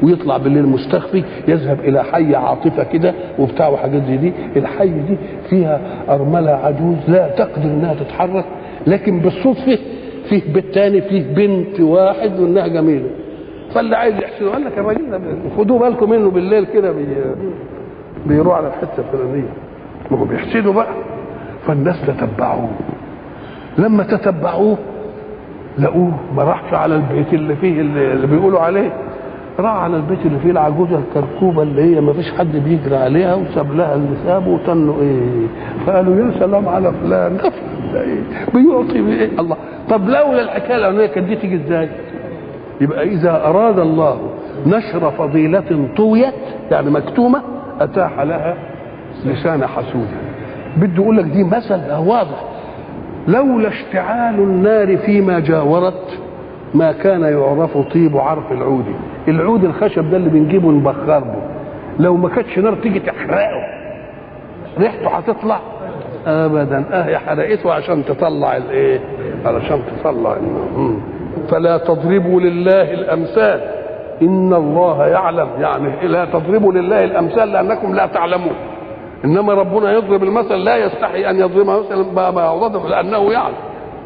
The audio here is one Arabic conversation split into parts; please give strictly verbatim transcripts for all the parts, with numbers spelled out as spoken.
ويطلع بالليل مستخفي، يذهب الى حي عاطفه كده وبتاع وحاجات زي دي. الحي دي فيها ارمله عجوز لا تقدر انها تتحرك، لكن بالصدفه فيه بيت تاني فيه بنت واحد وانها جميله، فاللي عايز يحسده قال لك الراجل ده خدوا بالكم منه بالليل كده بي... بيروح على الحته الفلانيه، ما هو بيحسدوا بقى. فالناس تتبعوه، لما تتبعوه لقوه ما راحش على البيت اللي فيه اللي بيقولوا عليه، راح على البيت اللي فيه العجوزه الكركوبه اللي هي ما فيش حد بيجري عليها، وساب لها اللي سابه وتنوا ايه، فقالوا يا سلام على فلان ده ايه بيعطي بايه الله. طب لولا الحكايه الاولانيه كانت دي تيجي ازاي؟ يبقى اذا اراد الله نشر فضيله طويت يعني مكتومه اتاح لها لسان حسود. بده يقول لك دي مثل واضح، لولا اشتعال النار فيما جاورت ما كان يعرف طيب عرف العود. العود الخشب ده اللي بنجيبه نبخر به، لو ما كانتش نار تيجي تحرقه ريحته هتطلع ابدا. اه حرقته عشان تطلع الايه، علشان تطلع النار. فلا تضربوا لله الامثال ان الله يعلم، يعني لا تضربوا لله الامثال لانكم لا تعلمون، انما ربنا يضرب المثل لا يستحي ان يضرب مثلا ما يضرب لانه يعلم.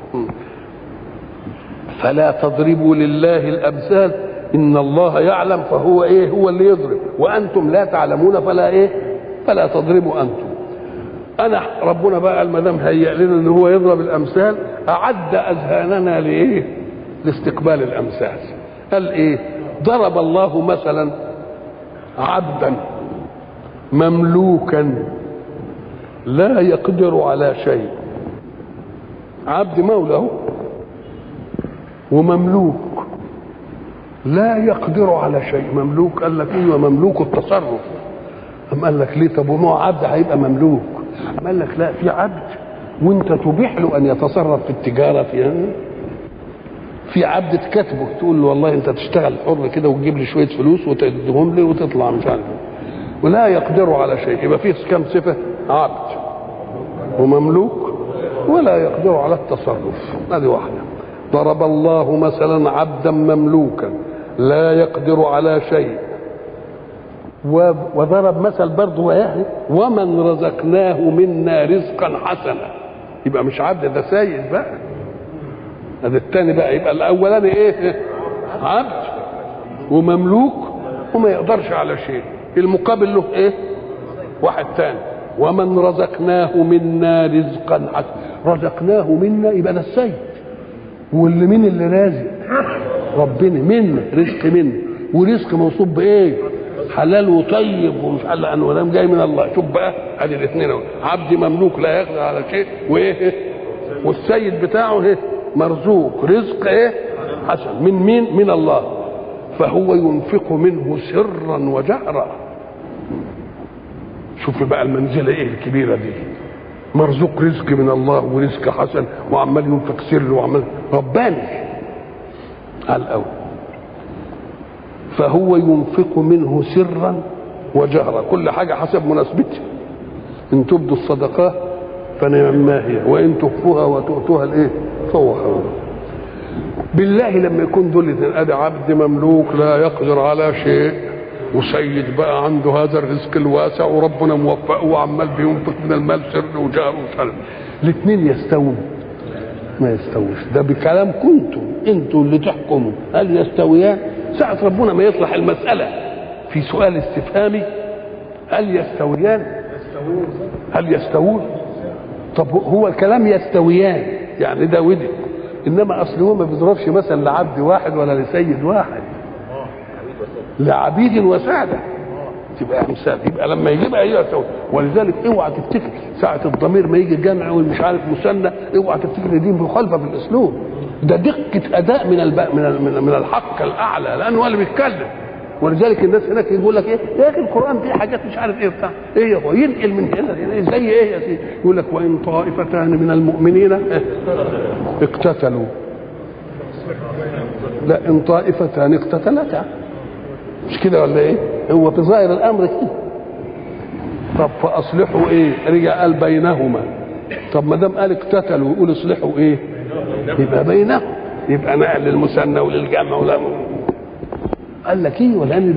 فلا تضربوا لله الامثال ان الله يعلم فهو ايه، هو اللي يضرب، وانتم لا تعلمون فلا ايه، فلا تضربوا انتم. انا ربنا بقى ما دام هيأ لنا ان هو يضرب الامثال اعد اذهاننا لايه، لاستقبال الامثال. قال ايه؟ ضرب الله مثلا عبدا مملوكا لا يقدر على شيء. عبد مولى ومملوك لا يقدر على شيء. مملوك قال لك ايه؟ مملوك التصرف. أم قال لك ليه؟ طب وما عبد هيبقى مملوك؟ أم قال لك لا، في عبد وانت تبيح له ان يتصرف في التجاره فيها. في عبد تكاتبه تقول له والله انت تشتغل حر كده وتجيب لي شويه فلوس وتديهم لي وتطلع مش عارف. ولا يقدر على شيء، يبقى فيه كم صفه؟ عبد ومملوك ولا يقدر على التصرف. هذه واحده. ضرب الله مثلا عبدا مملوكا لا يقدر على شيء، وضرب مثل برضه وياه ومن رزقناه منا رزقا حسنا. يبقى مش عبد، ده سيد بقى. هذا الثاني بقى. يبقى الاولاني ايه؟ عبد ومملوك وما يقدرش على شيء. المقابل له ايه؟ واحد ثاني ومن رزقناه منا رزقا حسنا. رزقناه منا يبقى ده السيد، واللي مين اللي رازق؟ ربنا. منا رزق منا، ورزق موصوف بايه؟ حلال وطيب ومش حل انه ولا جاي من الله. شوف بقى ادي الاثنين، عبد مملوك لا يقدر على شيء، وايه؟ والسيد بتاعه ايه؟ مرزوق رزق ايه؟ حسن. من مين؟ من الله. فهو ينفق منه سرا وجهرا. شوف بقى المنزله ايه الكبيره دي. مرزوق رزق من الله ورزق حسن وعمال ينفق سر وعمال رباني على الاول. فهو ينفق منه سرا وجهرا، كل حاجه حسب مناسبتها. ان تبدوا الصدقات فنعما هي وان تخفوها وتؤتوها الايه فهو خير. بالله لما يكون دول ادي عبد مملوك لا يقدر على شيء، وسيد بقى عنده هذا الرزق الواسع وربنا موفقه وعمال بينفق من المال سر وجهر وسلم، الاثنين يستوون؟ ما يستووش. ده بكلام كنتم انتم اللي تحكموا هل يستويان. ساعة ربنا ما يطرح المسألة في سؤال استفهامي هل يستويان؟ هل يستوون؟ طب هو الكلام يستويان يعني ده ودي، انما اصل هو ما بيضربش مثلا لعبد واحد ولا لسيد واحد، لعبيد وسادة تبقى امثال. يبقى لما يجيبها هي يستوي. ولذلك اوعى تفتكر ساعة الضمير ما يجي جمع والمش عارف مثنى اوعى تفتكر دي مخالفة في الاسلوب. ده دقة اداء من الب... من من الحق الاعلى لانه هو اللي بيتكلم. ولذلك الناس هناك يقول لك ايه يا اخي القران فيه حاجات مش عارف ايه بتاع ايه هو ينقل من هنا زي ايه يا سيدي. يقول لك وان طائفتان من المؤمنين إيه؟ اقتتلوا. لا ان طائفتان اقتتلتا، مش كده ولا ايه؟ هو في ظاهر الامر كده. طب فاصلحوا ايه؟ رجع قال بينهما. طب ما دام قال اقتتلوا يقول اصلحوا ايه؟ يبقى بينهم، يبقى نقل للمثنى وللجمع ولا قال لك ايه ولا